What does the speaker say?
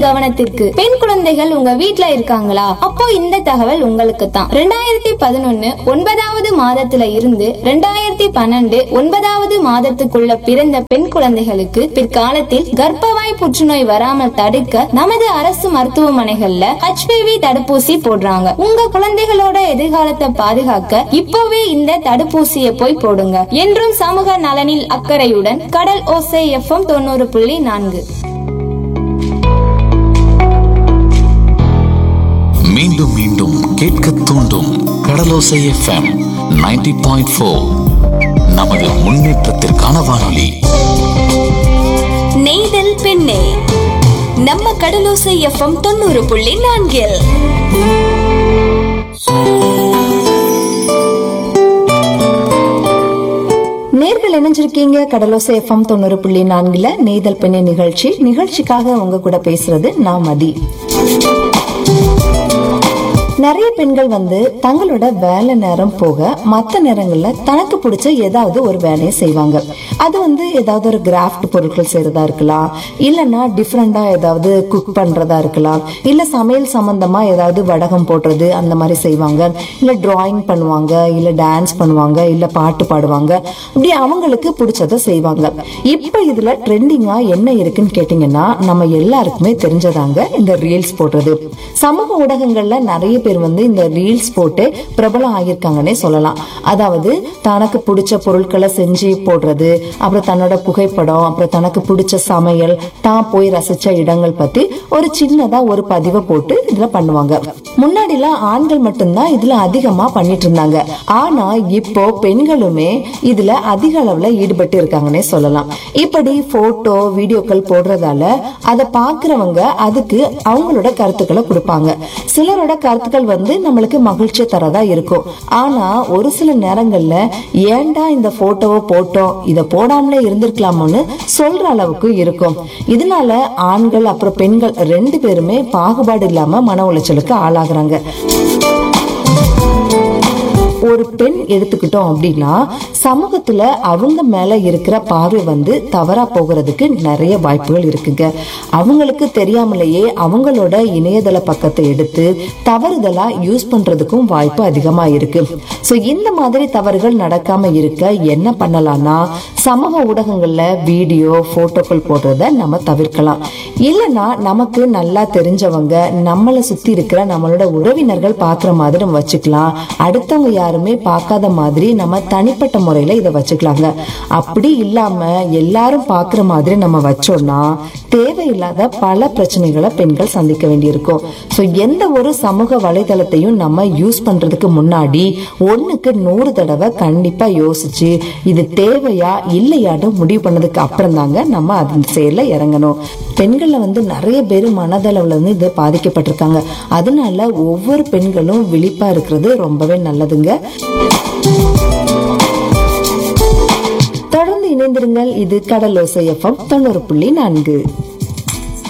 கவனத்திற்கு. பெண் குழந்தைகள் உங்க வீட்ல இருக்காங்களா? அப்போ இந்த தகவல் உங்களுக்கு தான். 2011 9வது மாதத்துல இருந்து 2012 9வது மாதத்துக்குள்ள பிறந்த பெண் குழந்தைகளுக்கு பிற்காலத்தில் கர்ப்பவாய் புற்றுநோய் வராமல் தடுக்க நமது அரசு மருத்துவமனைகள்ல HPV தடுப்பூசி போடுறாங்க. உங்க குழந்தைகளோட எதிர்காலத்தை பாதுகாக்க இப்போவே இந்த தடுப்பூசியை போய் போடுங்க. என்றும் சமூக நலனில் அக்கறையுடன் கடல் ஓசை FM 90.4. மீண்டும் மீண்டும் கேட்க தூண்டும் கடலோசை FM 90.4. நமது முன்னேற்றத்திற்கான வானொலி. நெய்தல் பெண்ணே, நம்ம கடலோசை FM 90.4. நேர்கள் இணைஞ்சிருக்கீங்க கடலோசை FM 90.4 நெய்தல் பெண்ணே நிகழ்ச்சிக்காக உங்க கூட பேசுறது நான் மதி. நிறைய பெண்கள் தங்களோட வேலை நேரம் போக மற்ற நேரங்கள்ல தனக்கு பிடிச்ச ஏதாவது ஒரு வேலையை செய்வாங்க. அது ஏதாவது ஒரு கிராஃப்ட் பொருட்கள் செய்யறதா இருக்கலாம், இல்லைன்னா டிஃப்ரெண்டா ஏதாவது குக் பண்றதா இருக்கலாம், இல்ல சமையல் சம்பந்தமா ஏதாவது வடகம் போடுறது அந்த மாதிரி செய்வாங்க, இல்ல டிராயிங் பண்ணுவாங்க, இல்ல டான்ஸ் பண்ணுவாங்க, இல்ல பாட்டு பாடுவாங்க. இப்படி அவங்களுக்கு பிடிச்சத செய்வாங்க. இப்ப இதுல ட்ரெண்டிங்கா என்ன இருக்குன்னு கேட்டீங்கன்னா நம்ம எல்லாருக்குமே தெரிஞ்சதாங்க இந்த ரீல்ஸ் போடுறது. சமூக ஊடகங்கள்ல நிறைய பேர் இந்த ரீல்ஸ் போட்டு பிரபலம் ஆகியிருக்காங்கன்னே சொல்லலாம். அதாவது தனக்கு பிடிச்ச பொருட்களை செஞ்சு போடுறது, அப்புறம் தன்னோட புகைப்படம், அப்புறம் தனக்கு பிடிச்ச சமையல், தான் போய் ரசிச்ச இடங்கள் பத்தி ஒரு சின்னதா ஒரு பதிவை போட்டு இதுல பண்ணுவாங்க. முன்னாடி எல்லாம் ஆண்கள் மட்டும்தான் இதுல அதிகமா பண்ணிட்டு இருந்தாங்க. ஆனா இப்போ பெண்களுமே இதுல அதிக அளவுல ஈடுபட்டு இருக்காங்கன்னே சொல்லலாம். இப்படி போட்டோ வீடியோக்கள் போடுறதால அதை பாக்குறவங்க அதுக்கு அவங்களோட கருத்துக்களை கொடுப்பாங்க. சிலரோட கருத்துக்கள் நம்மளுக்கு மகிழ்ச்சி தரதா இருக்கும். ஆனா ஒரு சில நேரங்கள்ல ஏன்டா இந்த போட்டோவை போட்டோம், இத போடாமலே இருந்திருக்கலாமோன்னு சொல்ற அளவுக்கு இருக்கும். இதனால ஆண்கள் அப்புறம் பெண்கள் 2 பேருமே பாகுபாடு இல்லாம மன உளைச்சலுக்கு ஆளாகிறாங்க. ஒரு பெண் எடுத்துக்கிட்டோம் அப்படின்னா சமூகத்துல அவங்க மேல இருக்கிற பார்வை தவறா போகிறதுக்கு நிறைய வாய்ப்புகள் இருக்குங்க. அவங்களுக்கு தெரியாமலேயே அவங்களோட இணையதள பக்கத்தை எடுத்து தவறுதலா யூஸ் பண்றதுக்கும் வாய்ப்பு அதிகமா இருக்கு. சோ இந்த மாதிரி தவறுகள் நடக்காம இருக்க என்ன பண்ணலாம்னா சமூக ஊடகங்கள்ல வீடியோ போட்டோக்கள் போடுறத நம்ம தவிர்க்கலாம். இல்லைன்னா நமக்கு நல்லா தெரிஞ்சவங்க நம்மளை சுத்தி இருக்கிற நம்மளோட உறவினர்கள் பாக்குற மாதிரி நம்ம வச்சுக்கலாம். அடுத்தவங்க யாருமே பார்க்காத மாதிரி நம்ம தனிப்பட்ட முறையில இதை வச்சுக்கலாங்க. அப்படி இல்லாம எல்லாரும் பாக்குற மாதிரி நம்ம வச்சோம்னா தேவையில்லாத பல பிரச்சனைகளை பெண்கள் சந்திக்க வேண்டியிருக்கும். சோ எந்த ஒரு சமூக வலைதளத்தையும் நம்ம யூஸ் பண்றதுக்கு முன்னாடி 1க்கு 100 தடவை கண்டிப்பா யோசிச்சு இது தேவையா இல்லையான்னு முடிவு பண்ணதுக்கு அப்புறம் தாங்க நம்ம அந்த செயல்ல இறங்கணும். பெண்கள்ல நிறைய பேர் மனதளவுல இது பாதிக்கப்பட்டிருக்காங்க. அதனால ஒவ்வொரு பெண்களும் விழிப்பா இருக்கிறது ரொம்பவே நல்லதுங்க. தொடர்ந்து இணைந்திருங்கள். இது கடலோசை FM 90.4.